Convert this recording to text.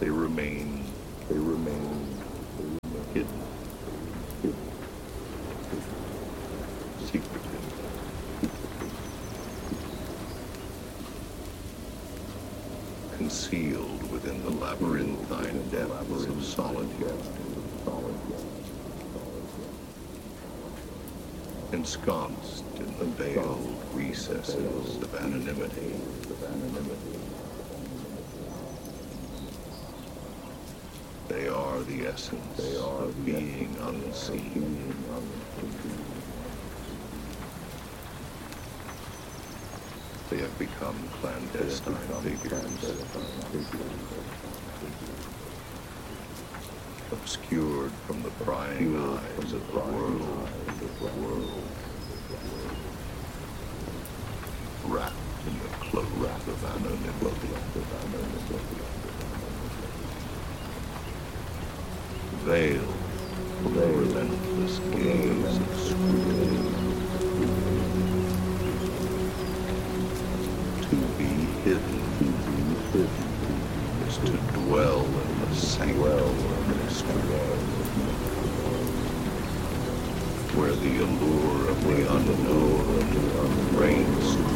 They remain hidden, secretive, concealed within the labyrinthine depths of solitude, ensconced in the veiled recesses of anonymity. They are the essence of being unseen. They have become clandestine figures, obscured from the prying eyes of the world, wrapped in the cloak of anonymity. Veiled from the relentless gaze of scrutiny. To be hidden is to dwell in the sanctum of mystery, where the allure of the unknown reigns